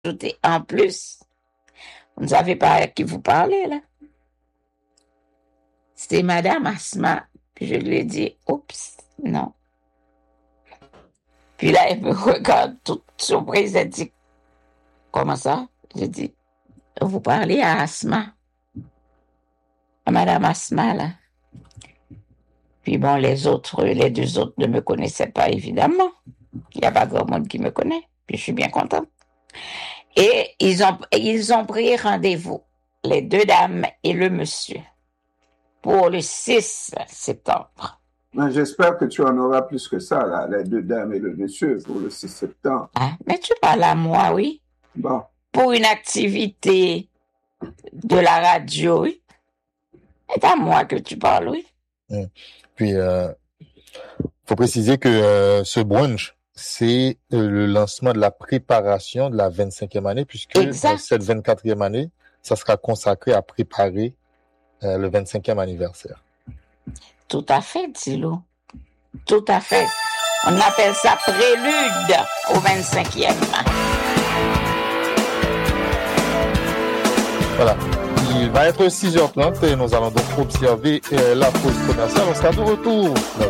ajouté en plus. Vous ne savez pas à qui vous parlez, là? C'était Madame Asma. Puis je lui ai dit, oups, non. Puis là, elle me regarde toute surprise. Elle dit, comment ça? J'ai dit, vous parlez à Asma. À Madame Asma, là. Puis bon, les deux autres ne me connaissaient pas, évidemment. Il n'y a pas grand monde qui me connaît. Puis je suis bien contente. Et ils ont pris rendez-vous, les deux dames et le monsieur, pour le 6 septembre. Mais j'espère que tu en auras plus que ça, là, les deux dames et le monsieur, pour le 6 septembre. Ah, mais tu parles à moi, oui. Bon. Pour une activité de la radio, oui. C'est à moi que tu parles, oui. Puis, faut préciser que ce brunch, c'est le lancement de la préparation de la 25e année, puisque cette 24e année, ça sera consacré à préparer le 25e anniversaire. Tout à fait, Thilo. Tout à fait. On appelle ça prélude au 25e. Voilà. Il va être 6h30 et nous allons donc observer la pause commerciale. On sera de retour.